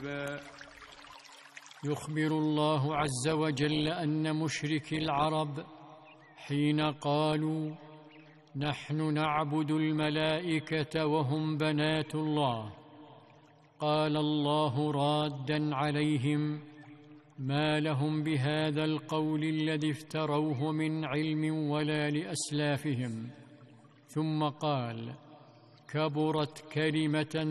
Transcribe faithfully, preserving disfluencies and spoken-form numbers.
يخبر الله عز وجل أن مشركي العرب حين قالوا نحن نعبد الملائكة وهم بنات الله، قال الله رادًا عليهم ما لهم بهذا القول الذي افتروه من علم ولا لأسلافهم، ثم قال كبرت كلمة